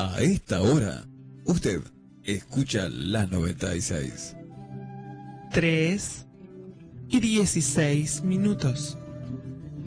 A esta hora, usted escucha la 96. 3:16.